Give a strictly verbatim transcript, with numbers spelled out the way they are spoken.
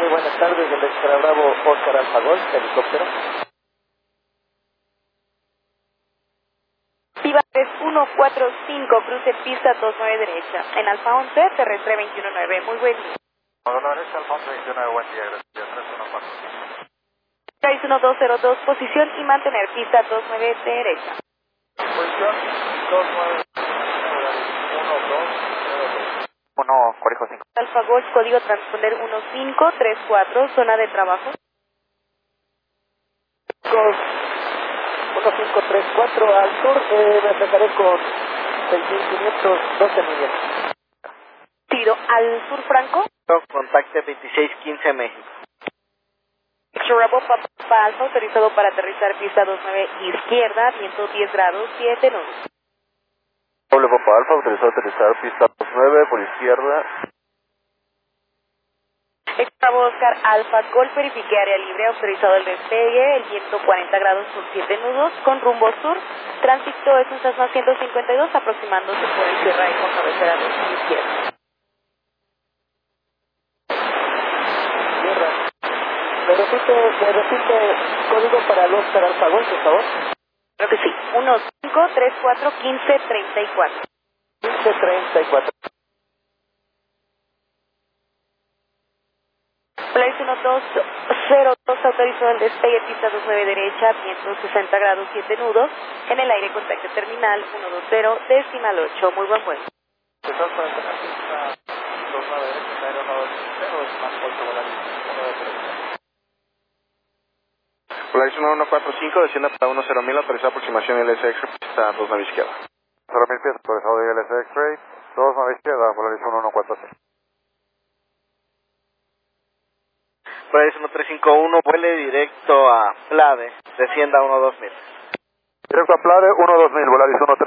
muy buenas tardes, del Extra Bravo Oscar Alfa Golf, helicóptero. Viva tres uno cuatro cinco, cruce pista dos nueve derecha. En Alfa once, terrestre veintiuno nueve, muy buen día. uno derecha, Alfa once veintiuno, buen día, gracias, tres uno cuatro. seis uno dos cero dos, posición y mantener pista dos nueve derecha. Posición dos nueve uno dos cero dos. uno, Corejo cinco. Alfa Golf, código transponder uno cinco tres cuatro, zona de trabajo. uno cinco tres cuatro al sur, eh, me sacaré con seis mil quinientos doce millas. Tiro al sur franco. Contacte veintiséis quince México. Bravo Papa Alfa, autorizado para aterrizar pista dos nueve izquierda, viento diez grados, siete nudos. Doble Papa Alfa, autorizado a aterrizar pista dos nueve por izquierda. Bravo Oscar Alfa Golf, verifique área libre, autorizado el despegue, el viento cuarenta grados con siete nudos, con rumbo sur, tránsito es un Cessna ciento cincuenta y dos, aproximándose por el Sierra y con cabecera de izquierda. Tierra. ¿Me repite, me repite código para el Oscar Alfa Golf, por favor? Creo que sí, uno cinco tres cuatro quince treinta y cuatro. quince treinta y cuatro. Place uno dos cero dos, autorizado el despegue, pista dos nueve derecha, viento sesenta grados, siete nudos, en el aire contacto terminal uno dos cero, decimal ocho, muy buen vuelo. Estás para tener pista dos nueve derecha, aéreo uno dos cero, es más ocho, volar uno dos derecha. Polaris uno uno cuatro cinco, descienda para uno cero mil, autorizada aproximación L S X-Ray, pista dos nueve izquierda. cero mil pies, autorizado de L S X-Ray, dos nueve izquierda, Polaris uno uno cuatro cinco. Polaris uno tres cinco uno, vuele directo a Plave, descienda uno dos mil. Directo a Plave, uno dos mil, Polaris uno